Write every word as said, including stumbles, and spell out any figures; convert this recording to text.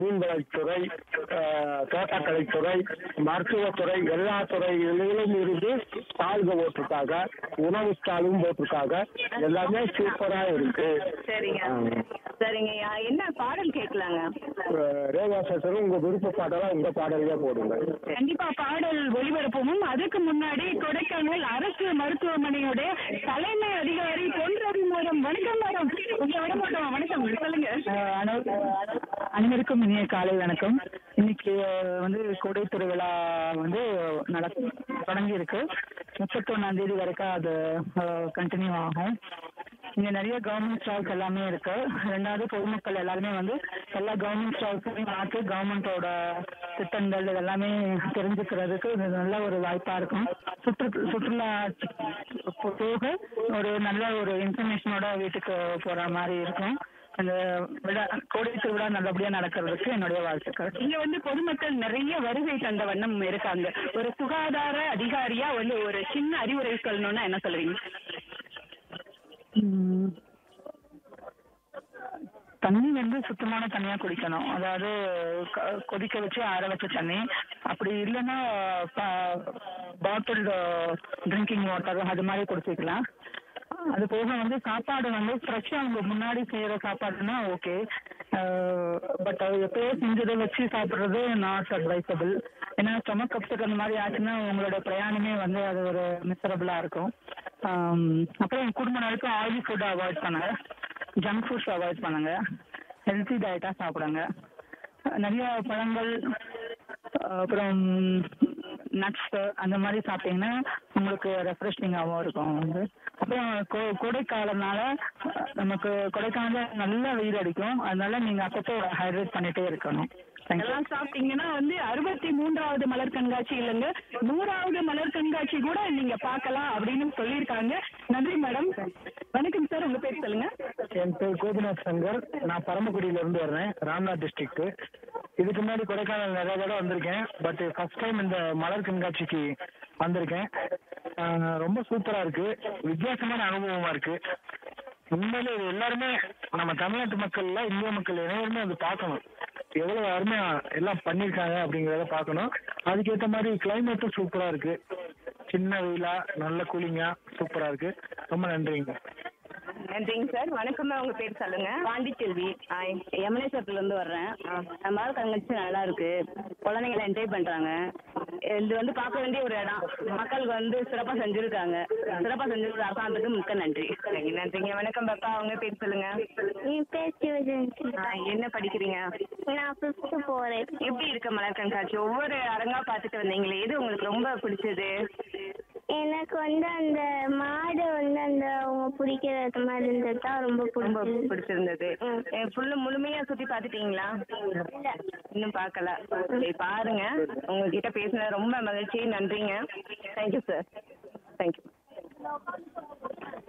மீன்வளத்துறை, அஹ், தோட்டக்கலைத்துறை, மருத்துவத்துறை எல்லா துறைகளிலும் இருந்து ஸ்டால்கள் போட்டிருக்காங்க. உணவு ஸ்டாலும் போட்டிருக்காங்க. எல்லாமே சூப்பரா இருக்கு. சரிங்க ஆ. சரிங்கய்யா, என்ன பாடல் கேட்கலாங்க? அஹ், ரேவா சார் உங்க விருப்ப பாடலா உங்க பாடலையே போடுங்க. கண்டிப்பா பாடல் ஒளிபரப்பவும். அதுக்கு முன்னாடி கொடைக்கானல் அரசு மருத்துவமனையோட தலைமை அதிகாரி பொன் ரவி மேடம், வணக்கம் மேடம். உங்க விட மாட்டோம், வணக்கம் சொல்லுங்க. அஹ் அனைவ- அனைவருக்கும் இனிய காலை வணக்கம். இன்னைக்கு அஹ், வந்து கோடை திருவிழா வந்து நட தொடங்கி இருக்கு. முப்பத்தொன்னாம் தேதி வரைக்கும் அது கண்டினியூ ஆகும். இங்க நிறைய கவர்மெண்ட் ஸ்டால்ஸ் எல்லாமே இருக்கு. ரெண்டாவது பொதுமக்கள் எல்லாருமே வந்து எல்லா கவர்மெண்ட் ஸ்டால்ஸையும் பார்த்து கவர்மெண்டோட திட்டங்கள் இதெல்லாமே தெரிஞ்சுக்கிறதுக்கு இது நல்ல ஒரு வாய்ப்பா இருக்கும். சுற்று சுற்றுலா போ- போக ஒரு நல்ல ஒரு இன்ஃபர்மேஷனோட வீட்டுக்கு போற மாதிரி இருக்கும். அந்த விழா கோடை திருவிழா நல்லபடியா நடக்கிறதுக்கு என்னுடைய வாழ்த்துக்கள். இங்க வந்து பொதுமக்கள் நிறைய வருகை தந்த வண்ணம் இருக்காங்க. ஒரு சுகாதார அதிகாரியா வந்து ஒரு சின்ன அறிவுரை சொல்லணும்னா என்ன சொல்றீங்க? ம், தண்ணி வந்து சுத்தமான தண்ணியா குடிக்கணும். அதாவது க- கொதிக்க வச்சு ஆற வச்ச தண்ணி. அப்படி இல்லைன்னா பாட்டில் ட்ரிங்கிங் வாட்டர் அது மாதிரி குடிச்சிக்கலாம். அது போக வந்து சாப்பாடு வந்து ஃப்ரெஷ்ஷாக அவங்க முன்னாடி செய்கிற சாப்பாடுனா ஓகே. பட் எப்பயோ செஞ்சதை வச்சு சாப்பிட்றது நாட் அட்வைசபிள். ஏன்னா ஸ்டொமக் அப்செட் அந்த மாதிரி ஆச்சுன்னா உங்களோட பிரயாணமே வந்து அது ஒரு மிசரபிளாக இருக்கும். ஆம், அப்புறம் குடும்ப நாளுக்கு ஆயிலி ஃபுட்டை அவாய்ட் பண்ணுங்க. ஜங்க் ஃபுட்ஸ் அவாய்ட் பண்ணுங்க. ஹெல்த்தி டயட்டாக சாப்பிடுங்க. நிறைய பழங்கள், அப்புறம் நட்ஸ் அந்த மாதிரி சாப்பிட்டீங்கன்னா உங்களுக்கு ரெஃப்ரெஷிங்காகவும் இருக்கும் வந்து. அப்புறம் கொ கோடைக்காலம்னால அஹ், நமக்கு கொடைக்கானல நல்ல வெயில் அடிக்கும். அதனால நீங்கள் அப்பப்போ ஹைட்ரேட் பண்ணிகிட்டே இருக்கணும். தேங்க்யூ. எல்லாம் சாப்பிட்டீங்கன்னா வந்து அறுபத்தி மூன்றாவது மலர் கண்காட்சி இல்லைங்க, நூறாவது மலர் கண்காட்சி கூட நீங்க பார்க்கலாம் அப்படின்னு சொல்லியிருக்காங்க. நன்றி மேடம். வணக்கம் சார், உங்க பேர் சொல்லுங்க. என் பேர் கோபிநாத் சங்கர். நான் பரமக்குடியில இருந்து வர்றேன், ராம்நாத் டிஸ்ட்ரிக்ட். இதுக்கு முன்னாடி கொடைக்கானல் நிறைய தடவை வந்திருக்கேன். பட் ஃபர்ஸ்ட் டைம் இந்த மலர் கண்காட்சிக்கு வந்திருக்கேன். ஆஹ் ரொம்ப சூப்பரா இருக்கு. வித்தியாசமான அனுபவமா இருக்கு. உண்மையிலே இது எல்லாருமே நம்ம தமிழ்நாட்டு மக்கள்ல இந்திய மக்கள் அனைவருமே அது பார்க்கணும். எவ்வளவு அருமையா எல்லாம் பண்ணியிருக்காங்க அப்படிங்கிறத பார்க்கணும். அதுக்கேற்ற மாதிரி கிளைமேட்டும் சூப்பரா இருக்கு. சின்ன வெயிலா நல்ல கூலிங்கா சூப்பரா இருக்கு. ரொம்ப நன்றிங்க. நன்றிங்க சார். வணக்கம், உங்க பேர் சொல்லுங்க. பாண்டிச்செல்வி. எம்எல்ஏசத்துல இருந்து வர்றேன். மலர் கண்காட்சி நல்லா இருக்கு. குழந்தைங்களை என்ஜாய் பண்றாங்க. இது வந்து பார்க்க வேண்டிய ஒரு இடம். மக்களுக்கு வந்து சிறப்பா செஞ்சிருக்காங்க. சிறப்பா செஞ்சிருக்கிற அரசாங்கத்துக்கு மிக்க நன்றி. சரிங்க, நன்றிங்க. வணக்கம் பாப்பா, உங்க பேர் சொல்லுங்க. என் பேர் சிவஜெயந்தி. ஆ, என்ன படிக்கிறீங்க? நான் ஃபிஃப்த்து போறேன். எப்படி இருக்கு மலர் கண்காட்சி? ஒவ்வொரு அரங்கா பார்த்துட்டு வந்தீங்களே, எது உங்களுக்கு ரொம்ப பிடிச்சது? எனக்கு வந்து அந்த மாடு வந்து அந்த அவங்க பிடிக்கிறது மாதிரி இருந்தது தான் ரொம்ப ரொம்ப பிடிச்சது. பிடிச்சிருந்தது. ஃபுல்லு முழுமையா சுத்தி பார்த்துட்டீங்களா? இல்ல. இன்னும் பார்க்கல. சரி, பாருங்க. உங்ககிட்ட பேசினது ரொம்ப மகிழ்ச்சி. நன்றிங்க. Thank you sir. தேங்க்யூ.